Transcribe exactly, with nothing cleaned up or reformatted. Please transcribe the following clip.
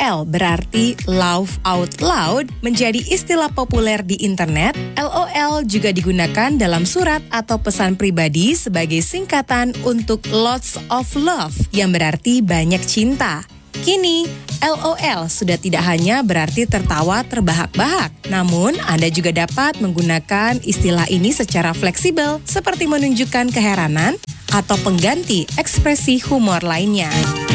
L berarti laugh out loud, menjadi istilah populer di internet. L O L juga digunakan dalam surat atau pesan pribadi sebagai singkatan untuk lots of love, yang berarti banyak cinta. Kini, L O L sudah tidak hanya berarti tertawa terbahak-bahak, namun Anda juga dapat menggunakan istilah ini secara fleksibel, seperti menunjukkan keheranan atau pengganti ekspresi humor lainnya.